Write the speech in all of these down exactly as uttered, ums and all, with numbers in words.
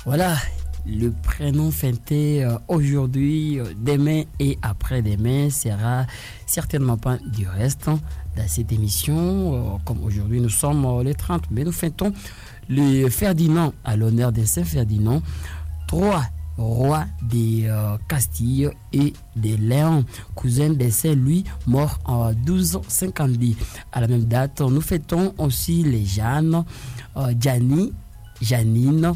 Voilà, le prénom feinté euh, aujourd'hui, euh, demain et après-demain sera certainement pas du reste hein, dans cette émission. Euh, comme aujourd'hui nous sommes euh, les trente, mais nous fêtons le Ferdinand à l'honneur de Saint-Ferdinand, trois rois des euh, Castille et des Léon, cousin de Saint-Louis, mort en douze cinquante-dix. À la même date, nous fêtons aussi les Jeanne, euh, Gianni, Janine,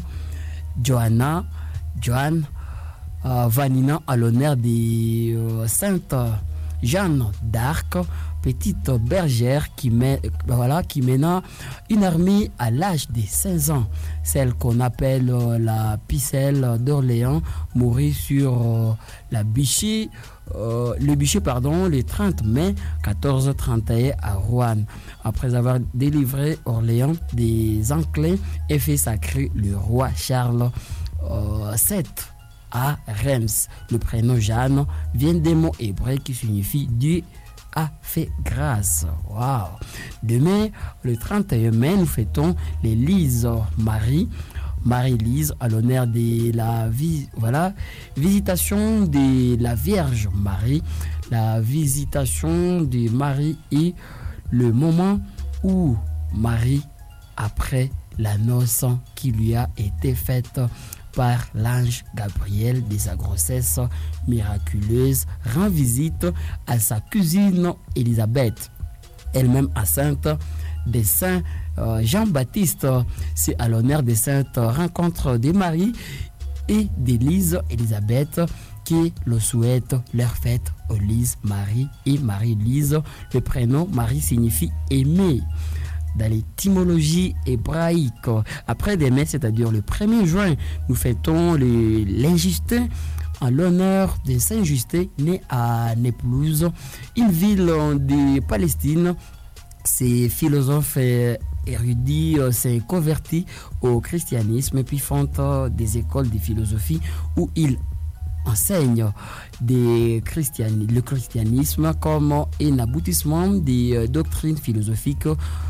Johanna, Joanne, euh, Vanina à l'honneur des euh, Sainte Jeanne d'Arc, petite bergère qui, met, voilà, qui mena une armée à l'âge de seize ans. Celle qu'on appelle euh, la Picelle d'Orléans mourit sur euh, la bûcher, euh, le bûcher pardon, le trente mai quatorze trente et un à Rouen. Après avoir délivré Orléans des Anglais et fait sacrer le roi Charles euh, sept à Reims. Le prénom Jeanne vient des mots hébreux qui signifie Dieu a fait grâce. Wow. Demain, le trente et un mai, nous fêtons l'Élise Marie, Marie-Lise, à l'honneur de la vi- voilà, visitation de la Vierge Marie. La visitation de Marie est le moment où Marie, après la noce qui lui a été faite par l'ange Gabriel de sa grossesse miraculeuse, rend visite à sa cousine Élisabeth, elle-même enceinte de Saint euh, Jean-Baptiste. C'est à l'honneur de cette rencontre de Marie et d'Élise Élisabeth qui le souhaite leur fête aux Lise Marie et Marie-Lise. Le prénom Marie signifie aimer dans l'étymologie hébraïque. Après-demain, c'est-à-dire le premier juin, nous fêtons le, l'Injustin en l'honneur de Saint Justin, né à Naplouse, une ville de Palestine. Ces philosophes érudits s'est convertis au christianisme et puis font des écoles de philosophie où ils enseignent des christiani- le christianisme comme un aboutissement des doctrines philosophiques.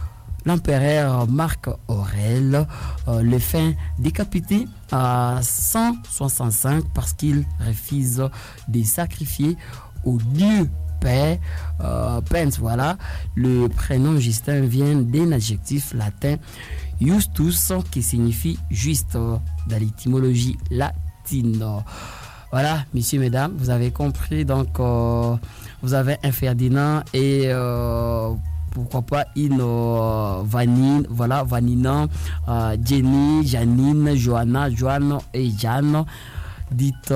L'empereur Marc Aurèle euh, le fait décapiter à cent soixante-cinq parce qu'il refuse de sacrifier au dieu Père, euh, Pence, voilà. Le prénom Justin vient d'un adjectif latin justus qui signifie juste dans l'étymologie latine. Voilà, messieurs, mesdames, vous avez compris. Donc, euh, vous avez un Ferdinand et euh, pourquoi pas une euh, Vanine, voilà, Vanina, euh, Jenny, Janine, Johanna, Joanne et Jeanne. Dites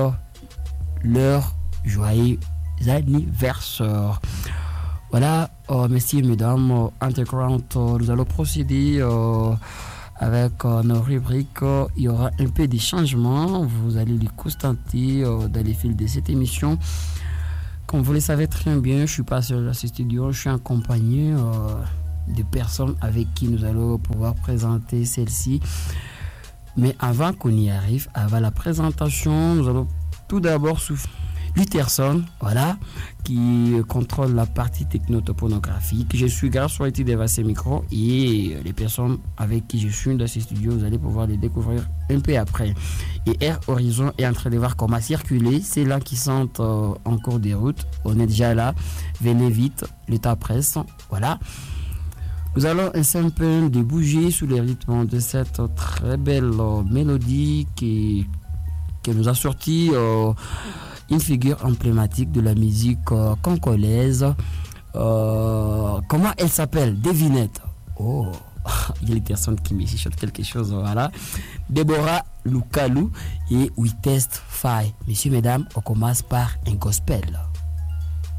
leur joyeux anniversaire. Voilà, euh, messieurs, mesdames, euh, Underground, euh, nous allons procéder euh, avec euh, nos rubriques. Euh, il y aura un peu de changements. Vous allez les constater euh, dans les fils de cette émission. Comme vous le savez très bien, je ne suis pas seul dans ce studio, je suis accompagné euh, de personnes avec qui nous allons pouvoir présenter celle-ci. Mais avant qu'on y arrive, avant la présentation, nous allons tout d'abord souffler Lutherson, voilà, qui contrôle la partie technotoponographique. Je suis grâce à devant ces micros et les personnes avec qui je suis dans ces studios, vous allez pouvoir les découvrir un peu après. Et Air Horizon est en train de voir comment circuler. C'est là qui sont euh, en cours de route. On est déjà là. Venez vite, le temps presse. Voilà. Nous allons essayer un peu de bouger sous les rythmes de cette très belle euh, mélodie qui, qui nous a sorti euh, une figure emblématique de la musique euh, congolaise. Euh, comment elle s'appelle? Devinette. Oh, il y a des personnes qui me chuchotent quelque chose. Voilà. Deborah Lukalu et We Test Fire. Messieurs, mesdames, on commence par un gospel.